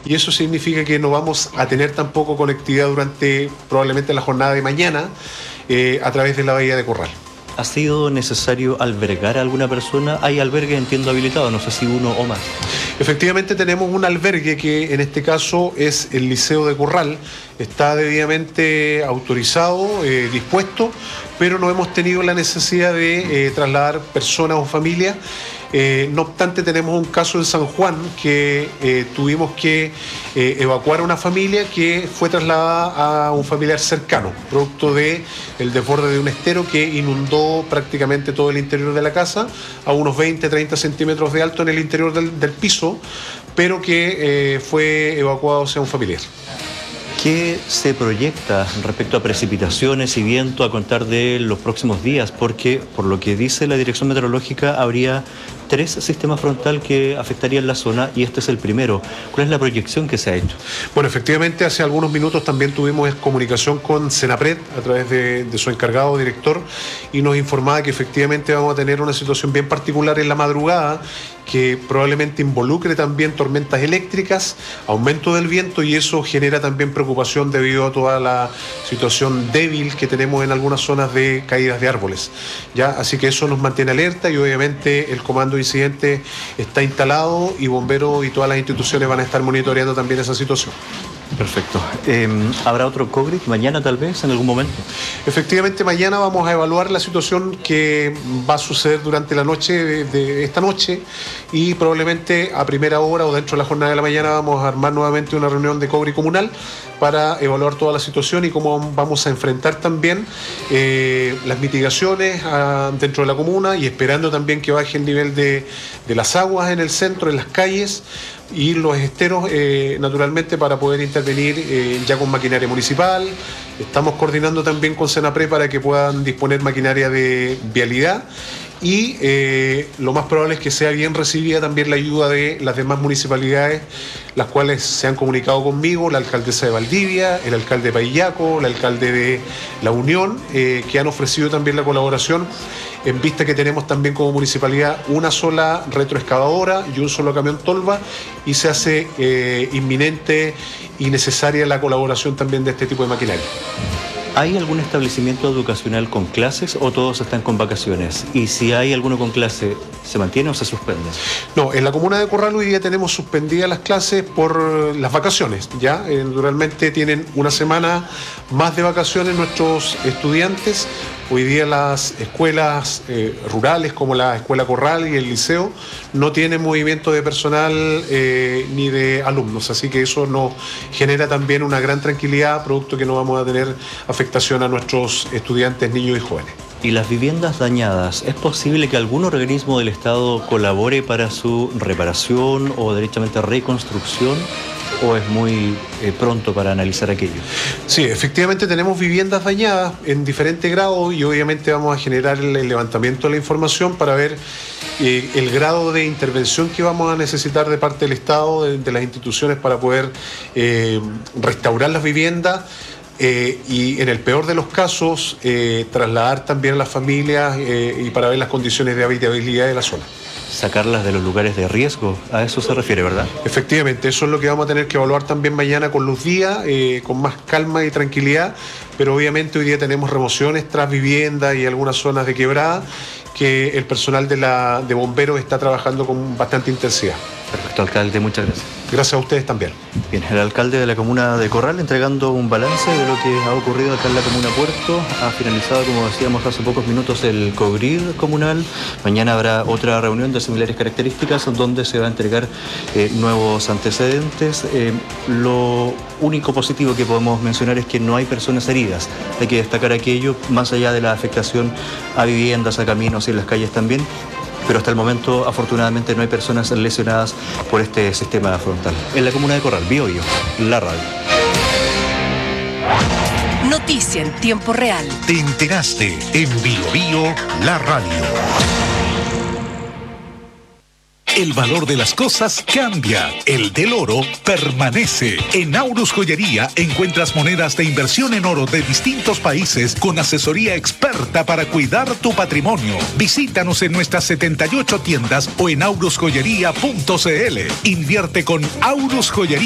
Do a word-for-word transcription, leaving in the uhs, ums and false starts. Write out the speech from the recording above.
y eso significa que no vamos a tener tampoco conectividad durante probablemente la jornada de mañana eh, a través de la bahía de Corral. ¿Ha sido necesario albergar a alguna persona? Hay albergues, entiendo, habilitados, no sé si uno o más. Efectivamente tenemos un albergue que en este caso es el Liceo de Corral, está debidamente autorizado, eh, dispuesto, pero no hemos tenido la necesidad de eh, trasladar personas o familias. Eh, no obstante, tenemos un caso en San Juan que eh, tuvimos que eh, evacuar a una familia que fue trasladada a un familiar cercano, producto de el desborde de un estero que inundó prácticamente todo el interior de la casa, a unos veinte a treinta centímetros de alto en el interior del, del piso, pero que eh, fue evacuado hacia un familiar. ¿Qué se proyecta respecto a precipitaciones y viento a contar de los próximos días? Porque, por lo que dice la Dirección Meteorológica, habría tres sistemas frontal que afectarían la zona y este es el primero. ¿Cuál es la proyección que se ha hecho? Bueno, efectivamente, hace algunos minutos también tuvimos comunicación con Senapred a través de, de su encargado director y nos informaba que efectivamente vamos a tener una situación bien particular en la madrugada que probablemente involucre también tormentas eléctricas, aumento del viento y eso genera también preocupación debido a toda la situación débil que tenemos en algunas zonas de caídas de árboles. ¿Ya? Así que eso nos mantiene alerta y obviamente el comando de incidente está instalado y bomberos y todas las instituciones van a estar monitoreando también esa situación. Perfecto. Eh, ¿Habrá otro COVID mañana tal vez, en algún momento? Efectivamente, mañana vamos a evaluar la situación que va a suceder durante la noche de, de esta noche y probablemente a primera hora o dentro de la jornada de la mañana vamos a armar nuevamente una reunión de cobre comunal para evaluar toda la situación y cómo vamos a enfrentar también eh, las mitigaciones a, dentro de la comuna y esperando también que baje el nivel de, de las aguas en el centro, en las calles y los esteros eh, naturalmente para poder intervenir eh, ya con maquinaria municipal. Estamos coordinando también con Senapred para que puedan disponer maquinaria de vialidad y eh, lo más probable es que sea bien recibida también la ayuda de las demás municipalidades, las cuales se han comunicado conmigo, la alcaldesa de Valdivia, el alcalde de Paillaco, el alcalde de La Unión, eh, que han ofrecido también la colaboración en vista que tenemos también como municipalidad una sola retroexcavadora y un solo camión tolva y se hace eh, inminente y necesaria la colaboración también de este tipo de maquinaria. ¿Hay algún establecimiento educacional con clases o todos están con vacaciones? Y si hay alguno con clase, ¿se mantiene o se suspende? No, en la comuna de Corral hoy día tenemos suspendidas las clases por las vacaciones, ¿ya? Eh, naturalmente tienen una semana más de vacaciones nuestros estudiantes. Hoy día las escuelas eh, rurales como la Escuela Corral y el Liceo no tienen movimiento de personal eh, ni de alumnos, así que eso nos genera también una gran tranquilidad, producto que no vamos a tener afectación a nuestros estudiantes, niños y jóvenes. ¿Y las viviendas dañadas, es posible que algún organismo del Estado colabore para su reparación o derechamente reconstrucción? ¿O es muy eh, pronto para analizar aquello? Sí, efectivamente tenemos viviendas dañadas en diferentes grados y obviamente vamos a generar el, el levantamiento de la información para ver eh, el grado de intervención que vamos a necesitar de parte del Estado, de, de las instituciones para poder eh, restaurar las viviendas. Eh, y en el peor de los casos eh, trasladar también a las familias eh, y para ver las condiciones de habitabilidad de la zona. Sacarlas de los lugares de riesgo, a eso se refiere, ¿verdad? Efectivamente, eso es lo que vamos a tener que evaluar también mañana con luz día, eh, con más calma y tranquilidad, pero obviamente hoy día tenemos remociones tras viviendas y algunas zonas de quebrada que el personal de, la, de bomberos está trabajando con bastante intensidad. Perfecto, alcalde, muchas gracias. Gracias a ustedes también. Bien, el alcalde de la comuna de Corral entregando un balance de lo que ha ocurrido acá en la comuna Puerto. Ha finalizado, como decíamos hace pocos minutos, el COGRID comunal. Mañana habrá otra reunión de similares características donde se va a entregar eh, nuevos antecedentes. Eh, lo único positivo que podemos mencionar es que no hay personas heridas. Hay que destacar aquello, más allá de la afectación a viviendas, a caminos y en las calles también. Pero hasta el momento, afortunadamente, no hay personas lesionadas por este sistema frontal. En la comuna de Corral, Biobío, la radio. Noticia en tiempo real. Te enteraste en Biobío, la radio. El valor de las cosas cambia, el del oro permanece. En Aurus Joyería encuentras monedas de inversión en oro de distintos países con asesoría experta para cuidar tu patrimonio. Visítanos en nuestras setenta y ocho tiendas o en aurus joyería punto c l. Invierte con Aurus Joyería.